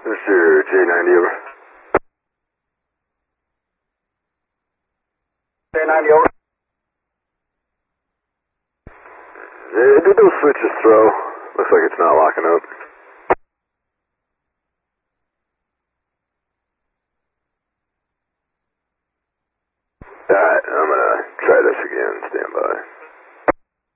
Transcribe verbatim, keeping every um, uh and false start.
Mister J ninety over. J ninety over. Uh, did those switches throw? Looks like it's not locking up. Alright, I'm gonna try this again. Stand by.